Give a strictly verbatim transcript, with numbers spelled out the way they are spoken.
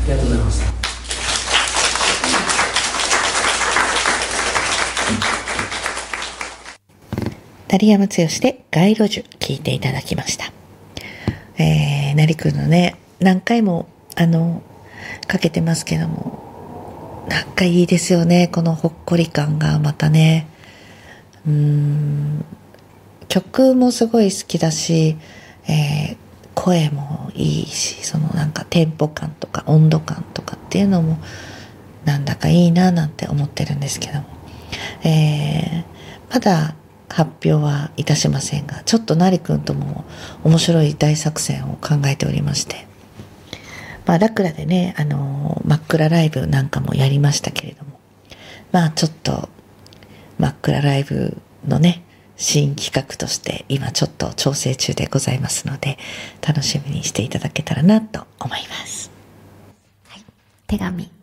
りがとうございました。 成山剛で街路樹聞いていただきました。えー、成くんのね、何回もあのかけてますけども、なんかいいですよね、このほっこり感がまたね。うーん、曲もすごい好きだし、えー、声もいいし、そのなんかテンポ感とか温度感とかっていうのもなんだかいいななんて思ってるんですけども、えー、まだ発表はいたしませんが、ちょっと成くんとも面白い大作戦を考えておりまして、まあラクラでね、あの真っ暗ライブなんかもやりましたけれども、まあちょっと真っ暗ライブのね、新企画として今ちょっと調整中でございますので、楽しみにしていただけたらなと思います。はい、手紙